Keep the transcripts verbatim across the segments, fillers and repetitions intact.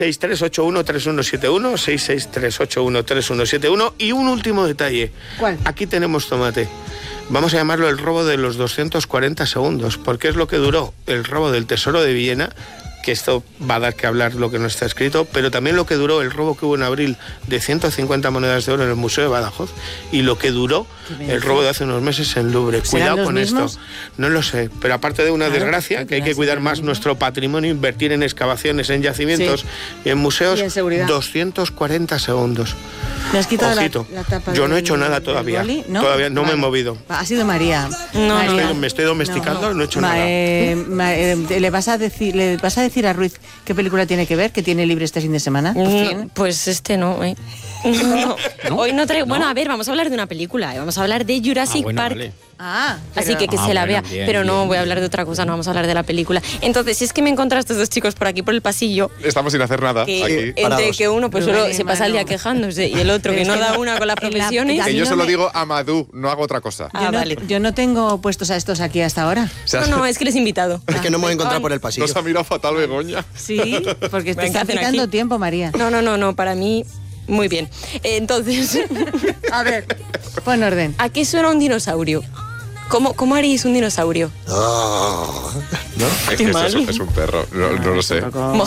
seis tres ocho uno tres uno siete uno, seis seis tres ocho uno tres uno siete uno. Y un último detalle. ¿Cuál? Aquí tenemos tomate. Vamos a llamarlo el robo de los doscientos cuarenta segundos, porque es lo que duró el robo del Tesoro de Villena, que esto va a dar que hablar lo que no está escrito, pero también lo que duró el robo que hubo en abril de ciento cincuenta monedas de oro en el Museo de Badajoz y lo que duró el robo de hace unos meses en Louvre. Cuidado con mismos? esto. No lo sé, pero aparte de una claro, desgracia, que hay que cuidar más nuestro patrimonio, invertir en excavaciones, en yacimientos sí. y en museos, y en seguridad. doscientos cuarenta segundos. ¿Me has quitado Ojito, la, la tapa yo no he del, hecho nada todavía. ¿No? Todavía no vale. me he movido. Ha sido María. No, María. Me, estoy, me estoy domesticando, no, no. no he hecho Ma, nada. Eh, ma, eh, ¿le, vas a decir, ¿Le vas a decir a Ruiz qué película tiene que ver, que tiene libre este fin de semana? Por fin. Pues este no, ¿eh? No. ¿No? Hoy no traigo. ¿No? Bueno, a ver, vamos a hablar de una película. ¿eh? Vamos a hablar de Jurassic ah, bueno, Park. Vale. Ah, pero... Así que que ah, se la bueno, vea. bien, pero no bien, voy a hablar de otra cosa, no vamos a hablar de la película. Entonces, si es que me encontré a estos dos chicos por aquí por el pasillo. Estamos sin hacer nada. Que, aquí. Entre Parados. que uno pues solo Rubén, se pasa el día mano. quejándose y el otro que no da una con las profesiones. Que yo no se lo me... digo a Madú, no hago otra cosa. Ah, yo, no, vale. yo no tengo puestos a estos aquí hasta ahora. O sea, No, no, es que les he invitado. Es que no me voy a encontrar por el pasillo. Nos ha mirado fatal Begoña. Sí, porque te Venga, está hacen quitando aquí. tiempo, María. No, no, no, no, para mí muy bien. Entonces, a ver, pon orden. ¿A qué suena un dinosaurio? ¿Cómo, cómo haréis un dinosaurio? Oh. ¿No? Es que es, es un perro, no, no lo sé. ¿No? ¿Cómo,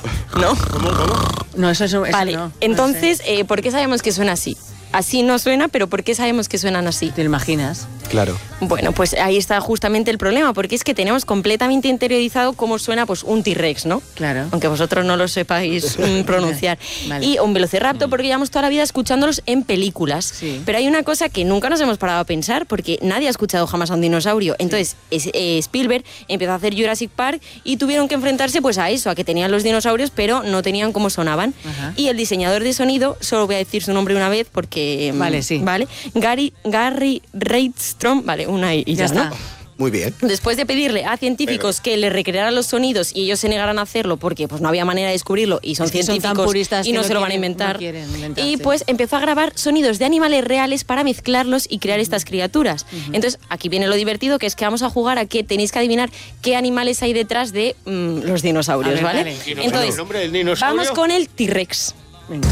cómo? No, eso es eso Vale, no, entonces, no sé. eh, ¿por qué sabemos que suena así? Así no suena, pero ¿por qué sabemos que suenan así? ¿Te lo imaginas? Claro. Bueno, pues ahí está justamente el problema, porque es que tenemos completamente interiorizado cómo suena pues un T-Rex, ¿no? Claro. Aunque vosotros no lo sepáis mm, pronunciar. Vale. Y un velociraptor, porque llevamos toda la vida escuchándolos en películas. Sí. Pero hay una cosa que nunca nos hemos parado a pensar, porque nadie ha escuchado jamás a un dinosaurio. Entonces, es, eh, Spielberg empezó a hacer Jurassic Park y tuvieron que enfrentarse pues a eso, a que tenían los dinosaurios, pero no tenían cómo sonaban. Ajá. Y el diseñador de sonido, solo voy a decir su nombre una vez, porque... Vale, sí. ¿Vale? Gary, Gary Reitstrom, vale, una y, y ya, Ya ¿no? está. Muy bien. Después de pedirle a científicos que le recrearan los sonidos y ellos se negaran a hacerlo porque pues no había manera de descubrirlo y son Es que son tan científicos puristas y que no no se lo van a quieren- inventar. no quieren inventar, Y sí. pues empezó a grabar sonidos de animales reales para mezclarlos y crear estas criaturas. Entonces aquí viene lo divertido, que es que vamos a jugar a que tenéis que adivinar qué animales hay detrás de mm, los dinosaurios, A ver, ¿vale? vale. ¿Dinosaurio? Entonces, ¿El nombre del dinosaurio? vamos con el T-Rex. Venga.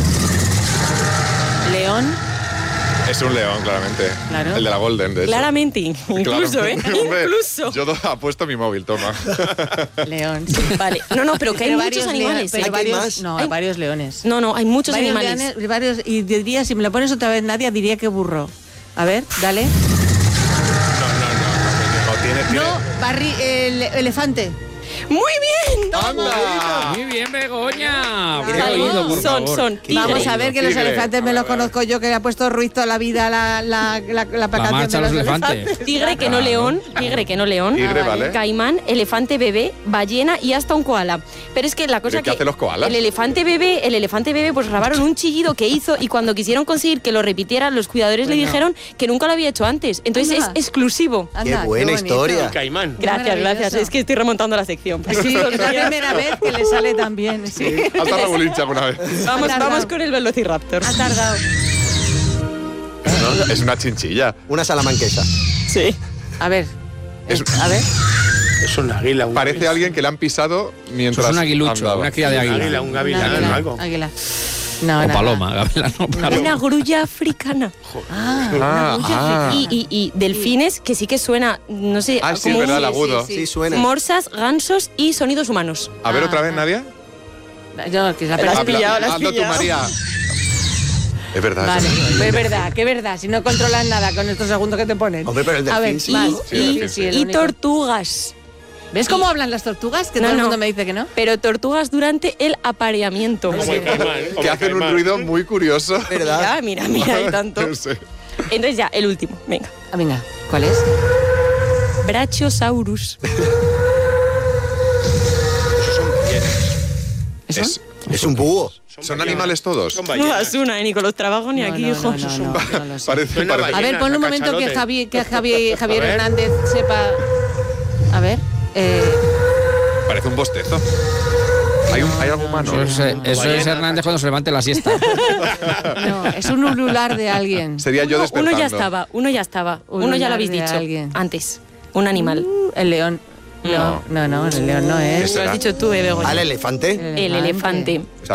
León. Es un león, claramente. Claro. El de la Golden, de hecho. Claramente, incluso, ¿eh? Hombre, Incluso. Yo do- apuesto mi móvil, toma. León. Sí. Vale, no, no, pero que hay Pero muchos varios animales. leones, pero ¿eh? ¿Hay varios, más? no, Hay- hay varios leones. No, no, hay muchos varios animales. leones, varios, y diría, si me lo pones otra vez, Nadia, diría que burro. A ver, dale. No, tiene, tiene... No, barri, el elefante. ¡Muy bien! ¡Anda! Muy bien, Begoña. Bien Vale, oído, por son, favor. son tigre. Vamos a ver que los Tigre. elefantes me los Vale, vale. conozco yo, que ha puesto Ruiz toda la vida la, la, la, la, la canción marcha de de los los elefantes. elefantes. Tigre que no león, tigre que no león, Tigre, vale. caimán, elefante bebé, ballena y hasta un koala. Pero es que la cosa ¿Pero qué que hacen los koalas? el elefante bebé, el elefante bebé pues grabaron un chillido que hizo y cuando quisieron conseguir que lo repitiera, los cuidadores le Bueno. dijeron que nunca lo había hecho antes. Entonces Anda. es exclusivo. Anda, Qué buena bonito. historia. Caimán. Qué Gracias, maravilloso. gracias. Es que estoy remontando la sección. Sí, es la primera vez que le sale tan bien. Sí. Hasta Raúl Hincha alguna vez. Vamos, Ha tardado. vamos con el velociraptor. Ha tardado. ¿No? Es una chinchilla. Una salamanquesa. Sí. A ver. Es- A ver. Es un águila. Un Parece a alguien que le han pisado mientras Eso es un aguilucho, andaba. una cría de Un águila. águila, un gavilán, Águila, algo. águila. No, O nada. paloma, gavilán, no paloma. Una grulla africana. Ah, Ah, una grulla ah. Y, y, y delfines, que sí que suena, no sé, Ah, sí, como es verdad, el sí, agudo. sí, Sí, suena. morsas, gansos y sonidos humanos. A ver Ah, otra vez, ah. Nadia. Yo, que es la La has persona- pillado, la has Hazlo tú, pillado. María. Es verdad. Vale, es verdad. es verdad, que es verdad. Si no controlas nada con estos segundos que te ponen. Hombre, pero el A ver, delfín sí, más. ¿no? Sí, el y, delfín, sí. el y único. tortugas. ¿Ves cómo hablan las tortugas? Que No, todo el no. mundo me dice que no. Pero tortugas durante el apareamiento. Como el caimán. como Que el hacen un caimán. ruido muy curioso. ¿Verdad? Mira, mira, mira, y tanto. No sé. Entonces ya, el último, venga. Ah, venga, ¿cuál es? Brachiosaurus. ¿Eso? Es- Es un búho. ¿Son animales todos? Son No ballenas. das una, eh, ni con los trabajos ni No, aquí, no, hijo. no, no, no, no lo sé. Parece, Suena parece. A ballena. ver, ponle un a momento que cachalote. Javi, que Javi, Javier A ver. Hernández sepa. A ver. Eh, Parece un bostezo. ¿Hay, un, ¿Hay algo humano? Eso es, eh, eso es Hernández cuando se levante la siesta. no, es un ulular de alguien. Sería yo Uno, despertando. uno ya estaba, uno ya estaba. Un Uno ya lo lunar habéis de dicho alguien. antes. Un animal. Uh, el león. No, no, no, el león no ¿Qué es. Lo será? has dicho tú, eh, Begoña. ¿Al elefante? El elefante. O sea,